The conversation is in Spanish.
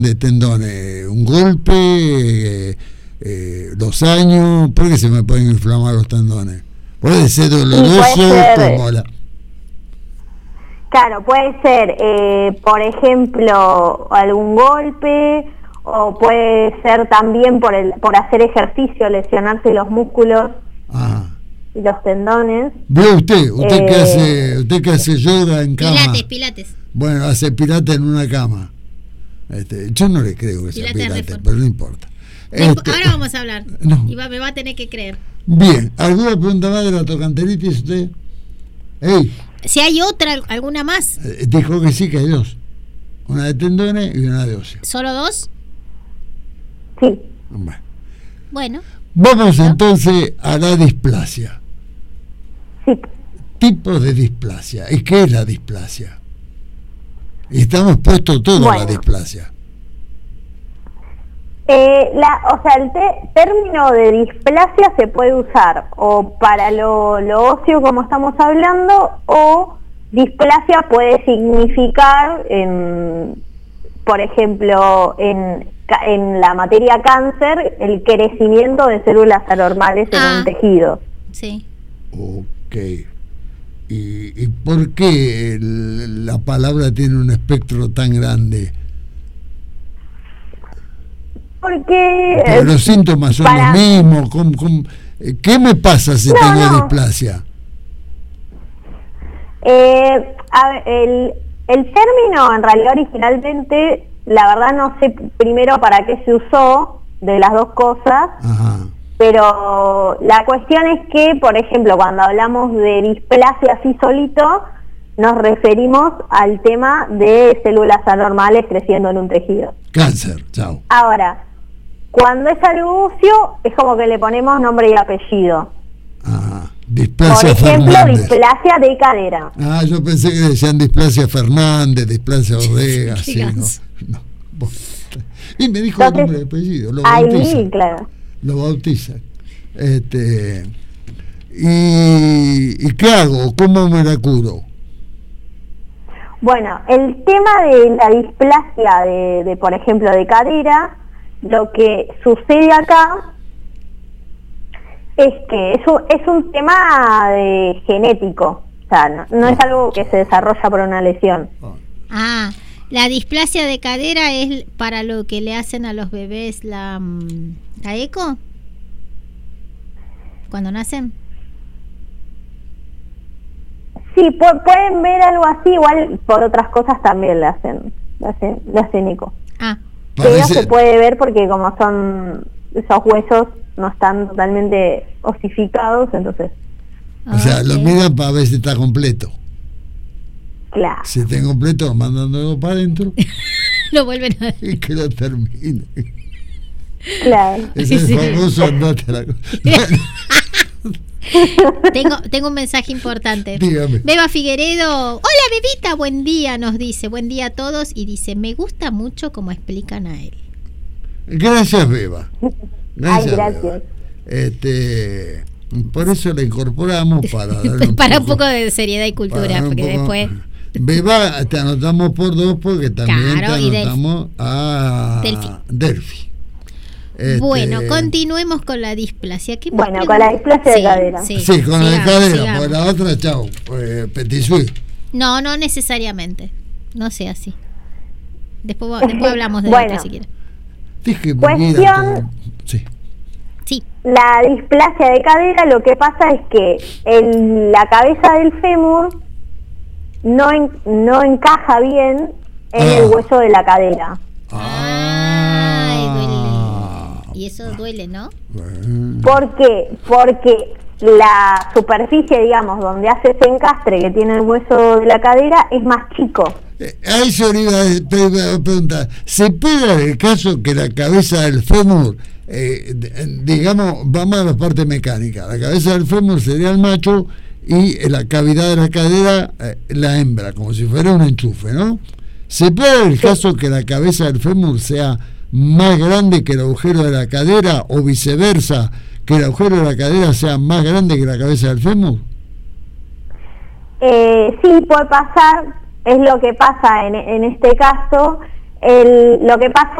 de tendones? ¿Un golpe? 2 años? ¿Por qué se me pueden inflamar los tendones? Puede ser doloroso como la... Claro, puede ser, por ejemplo, algún golpe, o puede ser también por hacer ejercicio, lesionarse los músculos y los tendones. ¿Ve usted que hace yoga en cama? Pilates. Bueno, hace pilates en una cama. Yo no le creo que sea pilates, pero no importa. Ahora vamos a hablar. No. Y me va a tener que creer. Bien, ¿alguna pregunta más de la tocanteritis usted? ¡Ey! Si hay alguna más. Dijo que sí, que hay 2. Una de tendones y una de óseo. ¿Solo 2? Sí. Bueno. Vamos entonces a la displasia. Sí. Tipos de displasia. ¿Y qué es la displasia? Y estamos puestos todos a la displasia. El término de displasia se puede usar o para lo óseo, como estamos hablando, o displasia puede significar, por ejemplo, en la materia cáncer, el crecimiento de células anormales en un tejido. Sí. Ok. ¿Y por qué la palabra tiene un espectro tan grande? Porque los síntomas son los mismos. ¿Qué me pasa si tengo displasia? El término, en realidad, originalmente, la verdad no sé primero para qué se usó, de las dos cosas. Ajá. Pero la cuestión es que, por ejemplo, cuando hablamos de displasia así solito, nos referimos al tema de células anormales creciendo en un tejido. Cáncer, chao. Ahora, cuando es algo óseo, es como que le ponemos nombre y apellido. Ajá. Displasia por ejemplo, Fernández. Displasia de cadera. Yo pensé que decían displasia Fernández, displasia Ortega, sí, no. Y me dijo el nombre y apellido, lo bautizan. Ahí, claro. Lo bautizan. ¿Y qué hago? ¿Cómo me la curo? Bueno, el tema de la displasia de por ejemplo, de cadera, lo que sucede acá es que es un tema genético, o sea, no es algo que se desarrolla por una lesión. La displasia de cadera es para lo que le hacen a los bebés la eco cuando nacen. Sí, pueden ver algo así, igual por otras cosas también le hacen eco. Pero se puede ver porque como son esos huesos no están totalmente osificados, entonces. O sea, lo miran para ver si está completo. Claro. Si está completo, mandándolo para adentro. Lo vuelven a... Y que lo termine. Claro. Ese es el famoso andate a la cosa. Tengo un mensaje importante. Dígame. Beba Figueredo, hola bebita, buen día, nos dice, buen día a todos, y dice, me gusta mucho como explican a él. Gracias, Beba. Gracias. Beba. Por eso la incorporamos para darle un poco de seriedad y cultura, porque después... Beba, te anotamos por 2 porque también te anotamos a Delphi. Bueno, continuemos con la displasia. Bueno, con la displasia de cadera. Sí, con la de cadera, por la otra, chao, petit suisse. No necesariamente, no sea así. Después hablamos de otra si quieres. Cuestión. Sí. La displasia de cadera, lo que pasa es que la cabeza del fémur no encaja bien en el hueso de la cadera. Y eso duele, ¿no? ¿Por qué? Porque la superficie, digamos, donde hace ese encastre que tiene el hueso de la cadera es más chico. A eso le iba a preguntar. ¿Se puede dar el caso que la cabeza del fémur, digamos, vamos a la parte mecánica, la cabeza del fémur sería el macho y la cavidad de la cadera la hembra, como si fuera un enchufe, ¿no? ¿Se puede dar el caso que la cabeza del fémur sea más grande que el agujero de la cadera o viceversa, que el agujero de la cadera sea más grande que la cabeza del fémur? Sí, puede pasar, es lo que pasa en este caso. lo que pasa